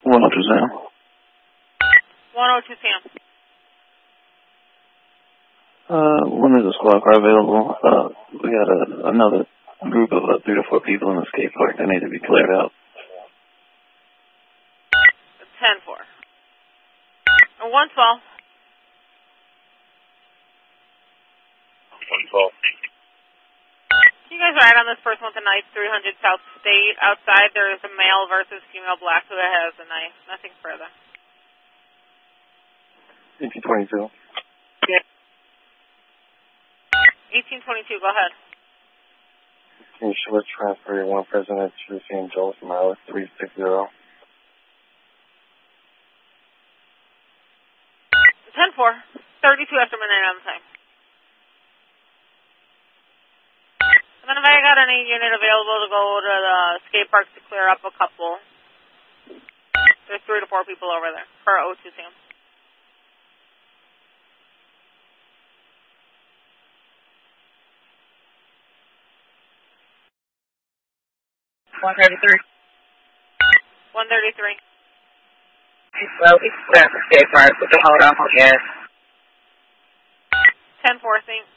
102 Sam. 102 Sam. When is the squad car available? We got another group of 3 to 4 people in the skate park that need to be cleared out. 10-4. 112. 112. You guys ride on this first one tonight, 300 South State. Outside there is a male versus female black who has a knife. Nothing further. 1822. Yeah. 1822, go ahead. Can you switch transfer your one president to St. Joe from Alex 360? 10-4. 32 after midnight on the time. And then if I got any unit available to go to the skate park to clear up a couple. There's 3 to 4 people over there for 02 Sam. $133. 133. Well, it's the skate park with the hold off on gas. 10-4, thanks.